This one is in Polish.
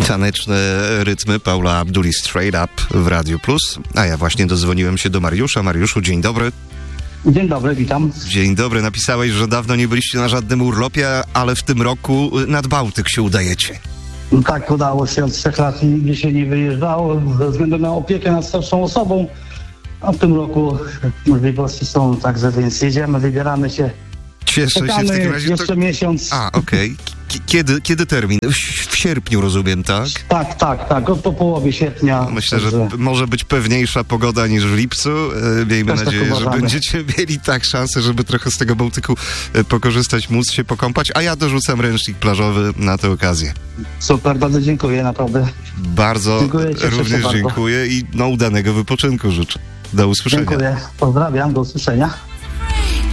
Taneczne rytmy Paula Abduli Straight Up w Radiu Plus. A ja właśnie dodzwoniłem się do Mariusza. Mariuszu, dzień dobry. Dzień dobry, witam. Dzień dobry. Napisałeś, że dawno nie byliście na żadnym urlopie, ale w tym roku nad Bałtyk się udajecie. Tak, udało się. Od 3 lat nigdzie się nie wyjeżdżało ze względu na opiekę nad starszą osobą. A w tym roku możliwości są, także więc jedziemy, wybieramy się. Cieszę się w takim razie. Jeszcze miesiąc. A, okej. Kiedy termin? W sierpniu, rozumiem, tak? Tak. Po połowie sierpnia. Myślę, że może być pewniejsza pogoda niż w lipcu. Miejmy Też nadzieję, tak że uważamy. będziecie mieli tak szansę, żeby trochę z tego Bałtyku pokorzystać, móc się pokąpać, a ja dorzucam ręcznik plażowy na tę okazję. Super, bardzo dziękuję, naprawdę. Bardzo Dziękuję, cieszę się również bardzo. dziękuję i udanego wypoczynku życzę. Do usłyszenia. Dziękuję, pozdrawiam, do usłyszenia.